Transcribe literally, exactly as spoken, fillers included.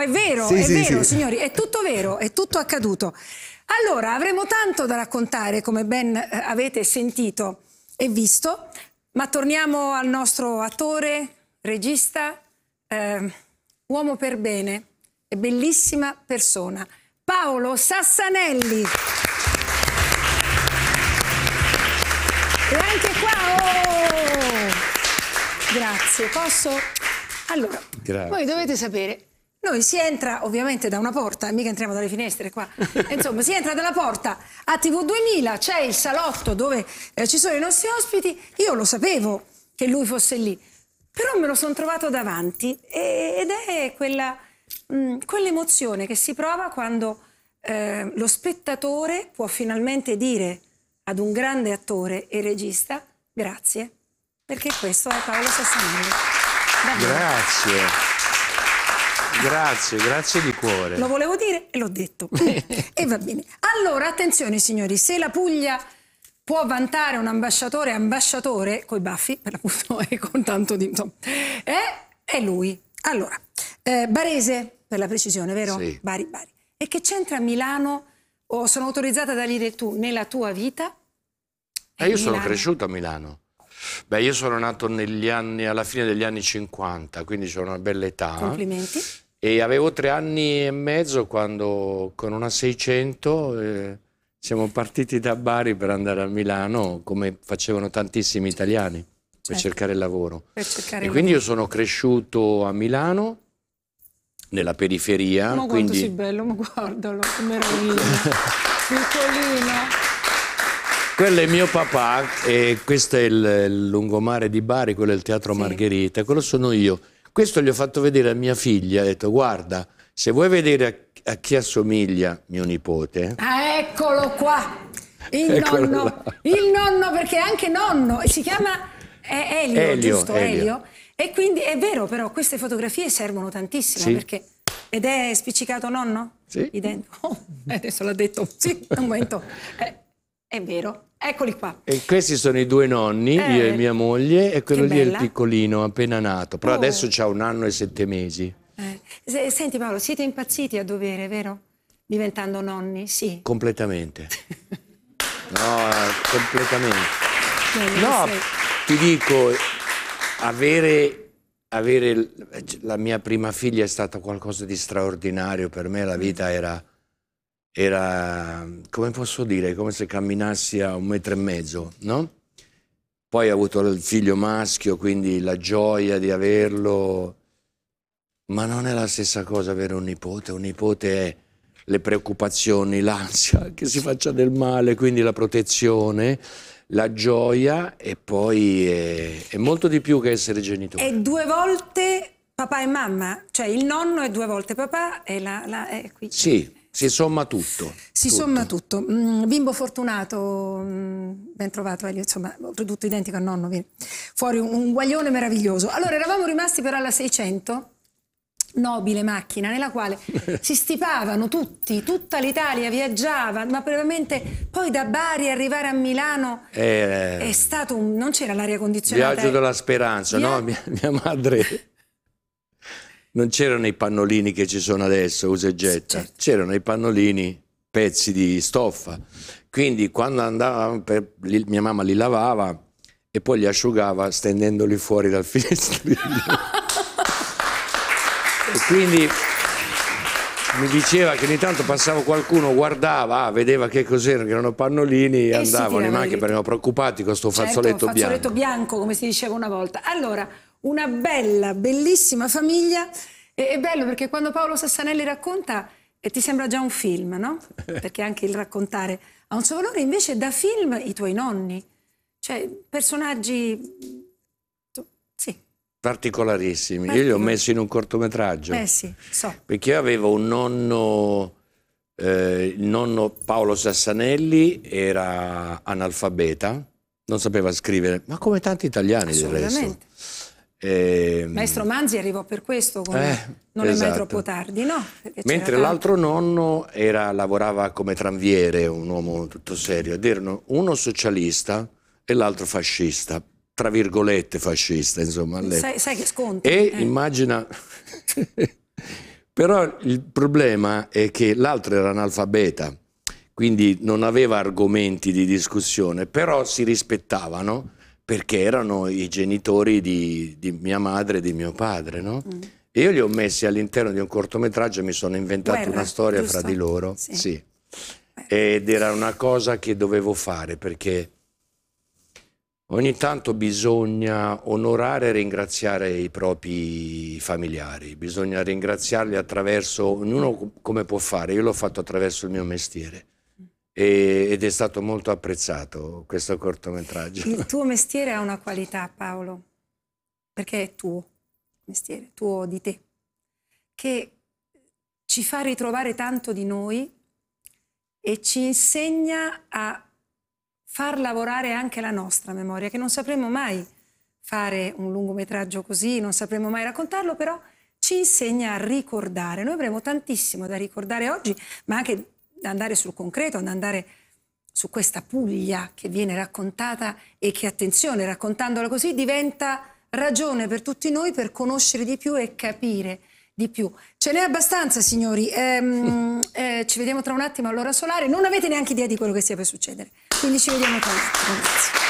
è vero, sì, è sì, vero, sì. signori, è tutto vero, è tutto accaduto. Allora, avremo tanto da raccontare, come ben eh, avete sentito e visto, ma torniamo al nostro attore, regista, eh, uomo per bene e bellissima persona, Paolo Sassanelli. E anche qua, oh! Grazie, posso? Allora, Grazie. voi dovete sapere, noi si entra ovviamente da una porta, mica entriamo dalle finestre qua, insomma si entra dalla porta a T V duemila, c'è il salotto dove eh, ci sono i nostri ospiti, io lo sapevo che lui fosse lì, però me lo sono trovato davanti e, ed è quella, mh, quell'emozione che si prova quando eh, lo spettatore può finalmente dire ad un grande attore e regista grazie, perché questo è Paolo Sassanelli. Davvero. Grazie. Grazie, grazie di cuore. Lo volevo dire e l'ho detto. E va bene. Allora, attenzione signori, se la Puglia può vantare un ambasciatore ambasciatore coi baffi, per l'appunto, e con tanto di... insomma, è, è lui. Allora, eh, barese, per la precisione, vero? Sì. Bari, Bari. E che c'entra Milano, o sono autorizzata da dire tu, nella tua vita? Eh, io sono Milano. cresciuto a Milano. Beh, io sono nato negli anni, alla fine degli anni cinquanta, quindi ho una bella età. Complimenti. E avevo tre anni e mezzo quando con una seicento eh, siamo partiti da Bari per andare a Milano, come facevano tantissimi italiani, per Certo. cercare lavoro. Per cercare E quindi io lavoro. sono cresciuto a Milano, nella periferia. Ma quanto quindi... sei bello, ma guardalo, che meraviglia. Piccolino. Quello è mio papà e questo è il, il lungomare di Bari, quello è il Teatro Sì. Margherita, quello sono io. Questo gli ho fatto vedere a mia figlia, ha detto guarda, se vuoi vedere a, a chi assomiglia mio nipote... Ah, eccolo qua, il Eccolo nonno, là. il nonno perché è anche nonno, si chiama eh, Elio, Elio, giusto? Elio. Elio. E quindi è vero però, queste fotografie servono tantissimo Sì. perché... Ed è spiccicato nonno? Sì. I denti. Oh, adesso l'ha detto, sì, un momento. Eh, è vero, eccoli qua. E questi sono i due nonni, Eh, io e mia moglie, e quello che lì è il bella. piccolino, appena nato. Però Oh. adesso c'ha un anno e sette mesi. Eh, se- Senti Paolo, siete impazziti a dovere, vero? Diventando nonni, sì. Completamente. No, completamente. Bello No, che sei. ti dico, avere... Avere la mia prima figlia è stata qualcosa di straordinario per me, la vita era, era, come posso dire, come se camminassi a un metro e mezzo, no? Poi ho avuto il figlio maschio, quindi la gioia di averlo, ma non è la stessa cosa avere un nipote, un nipote è le preoccupazioni, l'ansia che si faccia del male, quindi la protezione, la gioia e poi è, è molto di più che essere genitore. E due volte papà e mamma, cioè il nonno è due volte papà e la, la è qui. Sì, si somma tutto. Si tutto. somma tutto. Mm, bimbo fortunato, mm, ben trovato Elio, insomma, oltretutto identico al nonno, vieni. Fuori un, un guaglione meraviglioso. Allora, eravamo rimasti però alla seicento, nobile macchina nella quale si stipavano tutti, tutta l'Italia viaggiava, ma veramente poi da Bari arrivare a Milano Eh, è stato un... non c'era l'aria condizionata. Viaggio della speranza, Via- no? Mia, mia madre... Non c'erano i pannolini che ci sono adesso, usa e getta. Certo. C'erano i pannolini, pezzi di stoffa. Quindi quando andava, per, li, mia mamma li lavava e poi li asciugava stendendoli fuori dal finestrino. E quindi mi diceva che ogni tanto passava qualcuno, guardava, ah, vedeva che cos'erano, che erano pannolini, e E si andavano, tirava ma anche dritto. perché erano preoccupati con sto Certo, fazzoletto, fazzoletto bianco. bianco, come si diceva una volta. Allora, una bella, bellissima famiglia. E, è bello perché quando Paolo Sassanelli racconta eh, ti sembra già un film, no? Perché anche il raccontare ha un suo valore. Invece da film i tuoi nonni, cioè personaggi... Sì, Particolarissimi. Io li ho messi in un cortometraggio. eh sì, so. Perché io avevo un nonno, eh, il nonno Paolo Sassanelli era analfabeta, non sapeva scrivere, ma come tanti italiani del resto. Assolutamente. Eh, Maestro Manzi arrivò per questo, come Eh, non è mai esatto. troppo tardi, no? Perché c'era Mentre tanto. l'altro nonno era, lavorava come tranviere, un uomo tutto serio, ed erano uno socialista e l'altro fascista, tra virgolette fascista, insomma. all'epoca. Sai, sai che sconti. E eh. immagina Però il problema è che l'altro era analfabeta, quindi non aveva argomenti di discussione, però si rispettavano perché erano i genitori di, di mia madre e di mio padre, no? Mm. E io li ho messi all'interno di un cortometraggio e mi sono inventato Guerra, una storia giusto? Fra di loro. Sì. Sì. Ed era una cosa che dovevo fare perché ogni tanto bisogna onorare e ringraziare i propri familiari, bisogna ringraziarli attraverso, ognuno come può fare, io l'ho fatto attraverso il mio mestiere. E, ed è stato molto apprezzato questo cortometraggio. Il tuo mestiere ha una qualità, Paolo, perché è tuo mestiere, tuo di te, che ci fa ritrovare tanto di noi e ci insegna a far lavorare anche la nostra memoria, che non sapremo mai fare un lungometraggio così, non sapremo mai raccontarlo, però ci insegna a ricordare. Noi avremo tantissimo da ricordare oggi, ma anche da andare sul concreto, da andare su questa Puglia che viene raccontata e che, attenzione, raccontandola così diventa ragione per tutti noi per conoscere di più e capire di più. Ce n'è abbastanza, signori. Ehm, eh, ci vediamo tra un attimo all'ora solare. Non avete neanche idea di quello che stia per succedere. Quindi ci vediamo tra un attimo. Grazie.